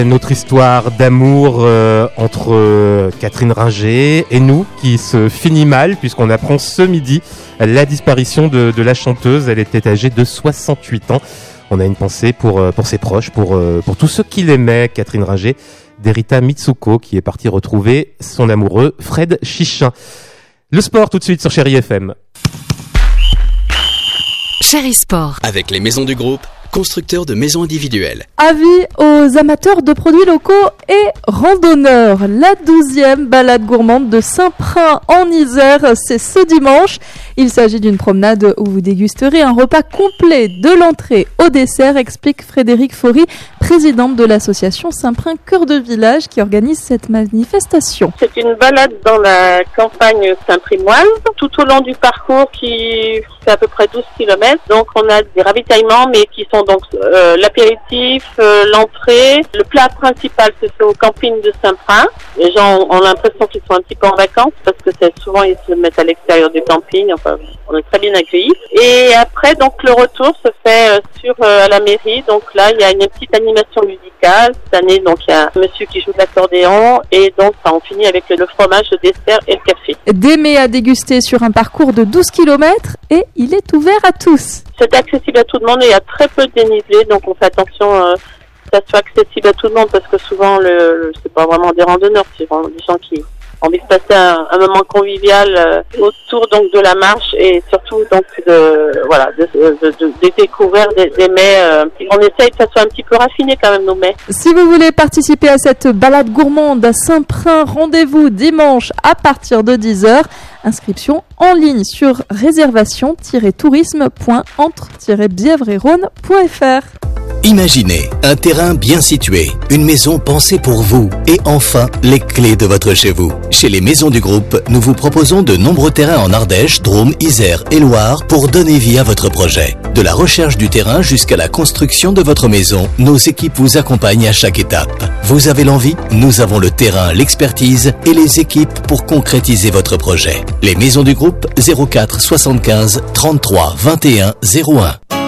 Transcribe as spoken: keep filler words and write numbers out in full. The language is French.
Notre histoire d'amour euh, entre euh, Catherine Ringer et nous qui se finit mal puisqu'on apprend ce midi la disparition de, de la chanteuse. Elle était âgée de soixante-huit ans. On a une pensée pour, euh, pour ses proches, pour, euh, pour tous ceux qui l'aimaient, Catherine Ringer, d'Erita Mitsuko qui est partie retrouver son amoureux Fred Chichin. Le sport tout de suite sur Chérie F M. Chérie Sport. Avec les maisons du groupe, constructeur de maisons individuelles. Avis aux amateurs de produits locaux et randonneurs. La douzième balade gourmande de Saint-Prin en Isère, c'est ce dimanche. Il s'agit d'une promenade où vous dégusterez un repas complet de l'entrée au dessert, explique Frédéric Faury, présidente de l'association Saint-Prin Cœur de Village qui organise cette manifestation. C'est une balade dans la campagne saint-prinoise, tout au long du parcours qui fait à peu près douze kilomètres. Donc on a des ravitaillements mais qui sont donc euh, l'apéritif, euh, l'entrée, le plat principal se fait au camping de Saint-Prin. Les gens ont, ont l'impression qu'ils sont un petit peu en vacances parce que c'est souvent ils se mettent à l'extérieur du camping. Enfin, on est très bien accueillis. Et après donc le retour se fait euh, sur euh, à la mairie. Donc là il y a une petite animation musicale. Cette année donc il y a un monsieur qui joue de l'accordéon et donc ça, on finit avec le fromage, le dessert et le café. Des mets à déguster sur un parcours de douze kilomètres et il est ouvert à tous. C'est accessible à tout le monde et il y a très peu de dénivelé, donc on fait attention euh, que ça soit accessible à tout le monde parce que souvent le, le c'est pas vraiment des randonneurs, c'est vraiment des gens qui ont envie de passer un, un moment convivial euh, autour donc de la marche et surtout donc de voilà de, de, de, de découvrir des, des mets. Euh, on essaye que ça soit un petit peu raffiné quand même nos mets. Si vous voulez participer à cette balade gourmande à Saint-Prin, rendez-vous dimanche à partir de dix heures. Inscription en ligne sur réservation tiret tourisme point entre tiret bièvre et rhône point f r. Imaginez un terrain bien situé, une maison pensée pour vous et enfin les clés de votre chez vous. Chez les maisons du groupe, nous vous proposons de nombreux terrains en Ardèche, Drôme, Isère et Loire pour donner vie à votre projet. De la recherche du terrain jusqu'à la construction de votre maison, nos équipes vous accompagnent à chaque étape. Vous avez l'envie? Nous avons le terrain, l'expertise et les équipes pour concrétiser votre projet. Les maisons du groupe zéro quatre soixante-quinze trente-trois vingt et un zéro un.